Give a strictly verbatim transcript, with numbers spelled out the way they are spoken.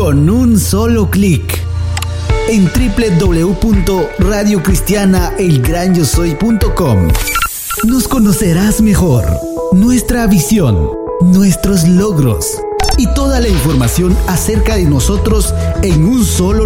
con un solo clic. En doble u doble u doble u punto radio cristiana el gran yo soy punto com nos conocerás mejor, nuestra visión, nuestros logros y toda la información acerca de nosotros en un solo